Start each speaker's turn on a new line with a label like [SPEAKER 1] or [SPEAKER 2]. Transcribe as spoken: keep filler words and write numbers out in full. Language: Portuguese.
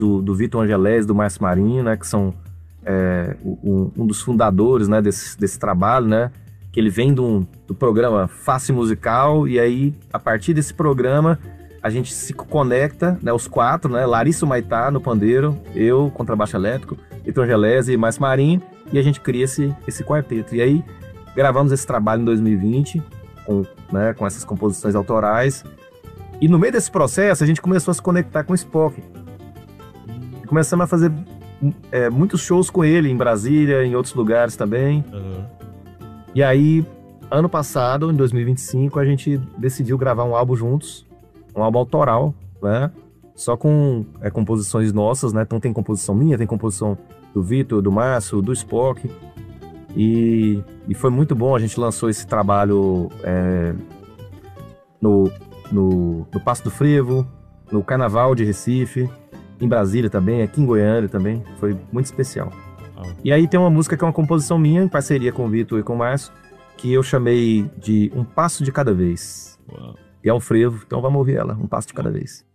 [SPEAKER 1] do, do Vitor Angelés, do Márcio Marinho, né, que são é, um, um dos fundadores, né, desse, desse trabalho, né, que ele vem do, do programa Face Musical, e aí, a partir desse programa, a gente se conecta, né, os quatro, né, Larissa Humaitá no pandeiro, eu, contrabaixo elétrico, Vitor Angelés e Márcio Marinho, e a gente cria esse, esse quarteto. E aí, gravamos esse trabalho em dois mil e vinte, com, né, com essas composições autorais, e no meio desse processo, a gente começou a se conectar com o Spock. E começamos a fazer é, muitos shows com ele, em Brasília, em outros lugares também.
[SPEAKER 2] Uhum.
[SPEAKER 1] E aí, ano passado, em dois mil e vinte e cinco, a gente decidiu gravar um álbum juntos, um álbum autoral, né? Só com é, composições nossas, né? Então tem composição minha, tem composição do Vitor, do Márcio, do Spock. E, e foi muito bom, a gente lançou esse trabalho é, no, no, no Passo do Frevo, no Carnaval de Recife, em Brasília também, aqui em Goiânia também, foi muito especial.
[SPEAKER 2] Ah.
[SPEAKER 1] E aí tem uma música que é uma composição minha, em parceria com o Vitor e com o Márcio, que eu chamei de Um Passo de Cada Vez.
[SPEAKER 2] Uau.
[SPEAKER 1] E é um frevo, então vamos ouvir ela, Um Passo de Cada Vez.